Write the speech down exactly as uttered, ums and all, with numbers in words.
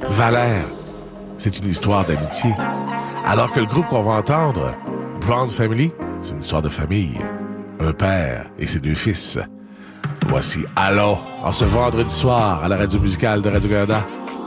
Valère, c'est une histoire d'amitié. Alors que le groupe qu'on va entendre, Brown Family, c'est une histoire de famille. Un père et ses deux fils. Voici Allons, en ce vendredi soir à la radio musicale de Radio-Canada.